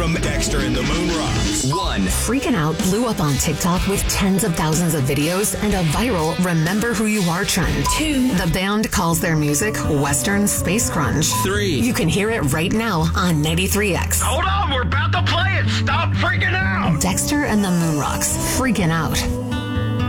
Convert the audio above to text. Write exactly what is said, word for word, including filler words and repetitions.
from Dexter and the Moon Rocks. One. Freaking Out blew up on TikTok with tens of thousands of videos and a viral Remember Who You Are trend. Two. The band calls their music Western Space Grunge. Three. You can hear it right now on ninety-three X. Hold on, we're about to play it. Stop freaking out. Dexter and the Moon Rocks. Freaking Out.